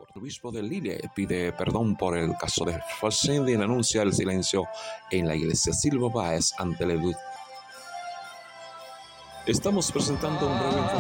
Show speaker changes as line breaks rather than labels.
favor. El obispo de Lille pide perdón por el caso de Falsendi y anuncia el silencio en la iglesia. Silva Báez ante la. Estamos presentando un breve informe.